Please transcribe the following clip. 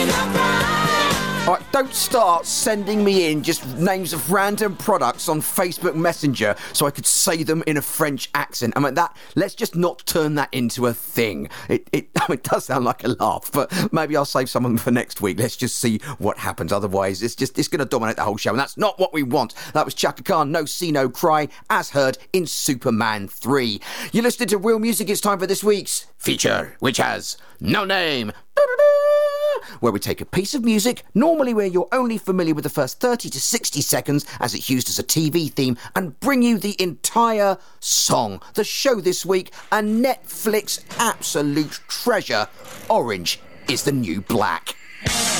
Right, don't start sending me in just names of random products on Facebook Messenger so I could say them in a French accent. I mean, let's just not turn that into a thing. It does sound like a laugh, but maybe I'll save some of them for next week. Let's just see what happens. Otherwise, it's going to dominate the whole show, and that's not what we want. That was Chaka Khan, No See No Cry, as heard in Superman 3. You're listening to Real Music. It's time for this week's feature, which has no name. Where we take a piece of music, normally where you're only familiar with the first 30 to 60 seconds as it's used as a TV theme, and bring you the entire song. The show this week, a Netflix absolute treasure, Orange is the New Black.